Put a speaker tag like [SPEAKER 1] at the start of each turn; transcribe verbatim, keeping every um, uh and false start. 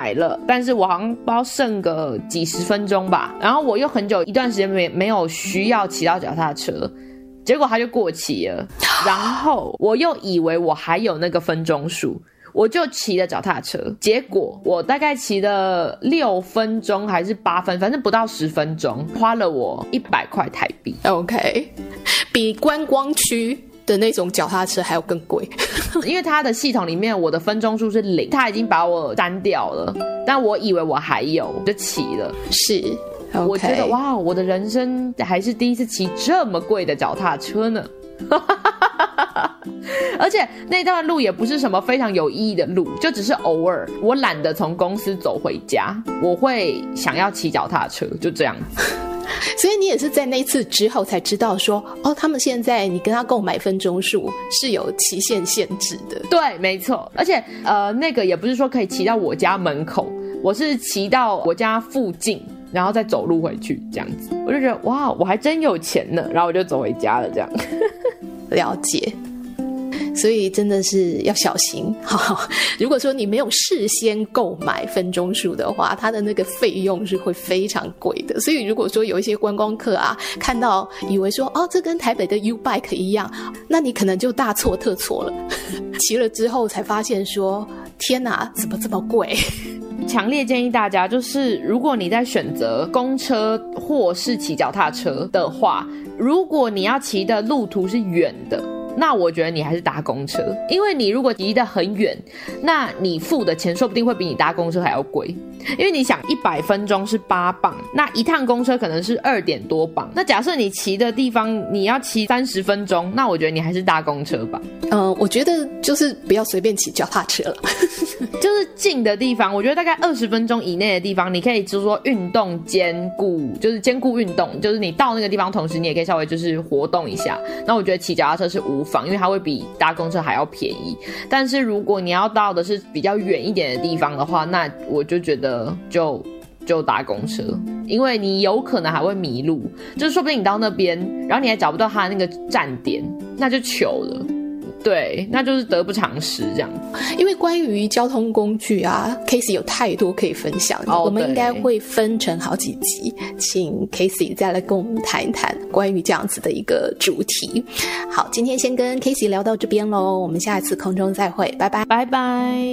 [SPEAKER 1] 买了，但是我好像不知道剩个几十分钟吧，然后我又很久一段时间没没有需要骑到脚踏车，结果它就过期了，然后我又以为我还有那个分钟数，我就骑了脚踏车，结果我大概骑了六分钟还是八分，反正不到十分钟，花了我一百块台币。
[SPEAKER 2] OK， 比观光区的那种脚踏车还要更贵
[SPEAKER 1] 因为它的系统里面我的分钟数是零，它已经把我删掉了，但我以为我还有，我就骑了。
[SPEAKER 2] 是Okay.
[SPEAKER 1] 我觉得哇，我的人生还是第一次骑这么贵的脚踏车呢而且那段路也不是什么非常有意义的路，就只是偶尔我懒得从公司走回家，我会想要骑脚踏车，就这样子
[SPEAKER 2] 所以你也是在那一次之后才知道说，哦，他们现在你跟他购买分钟数是有期限限制的。
[SPEAKER 1] 对，没错，而且呃，那个也不是说可以骑到我家门口，我是骑到我家附近然后再走路回去这样子，我就觉得哇，我还真有钱呢，然后我就走回家了这样
[SPEAKER 2] 了解，所以真的是要小心如果说你没有事先购买分钟数的话，它的那个费用是会非常贵的。所以如果说有一些观光客啊看到以为说哦，这跟台北的 U-Bike 一样，那你可能就大错特错了骑了之后才发现说天哪，怎么这么贵
[SPEAKER 1] 强烈建议大家，就是如果你在选择公车或是骑脚踏车的话，如果你要骑的路途是远的，那我觉得你还是搭公车，因为你如果骑得很远，那你付的钱说不定会比你搭公车还要贵。因为你想一百分钟是八磅，那一趟公车可能是二点多磅，那假设你骑的地方你要骑三十分钟，那我觉得你还是搭公车吧。
[SPEAKER 2] 嗯，我觉得就是不要随便骑脚踏车了
[SPEAKER 1] 就是近的地方，我觉得大概二十分钟以内的地方，你可以就是说运动兼顾，就是兼顾运动，就是你到那个地方同时你也可以稍微就是活动一下，那我觉得骑脚踏车是无妨，因为它会比搭公车还要便宜。但是如果你要到的是比较远一点的地方的话，那我就觉得就就搭公车，因为你有可能还会迷路，就是说不定你到那边然后你还找不到它的那个站点，那就糗了。对，那就是得不偿失这样。
[SPEAKER 2] 因为关于交通工具啊 Casey 有太多可以分享的、哦、我们应该会分成好几集，请 Casey 再来跟我们谈一谈关于这样子的一个主题。好，今天先跟 Casey 聊到这边咯，我们下一次空中再会，拜拜
[SPEAKER 1] 拜拜。